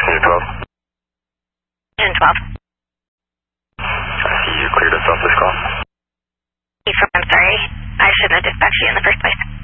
Passenger 12. Engine 12. I see you cleared us off this call. I'm sorry. I shouldn't have dispatched you in the first place.